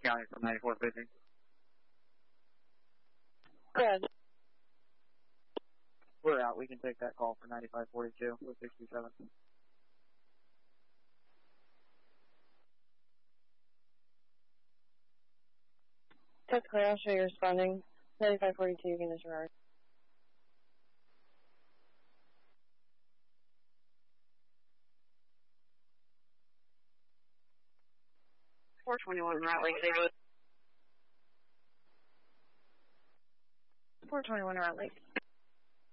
County from 9450. Good. We're out. We can take that call for 9542 with 67. That's clear. I'll show you responding. 9542, you can disregard. Route Lake 0. 421 Route Lake.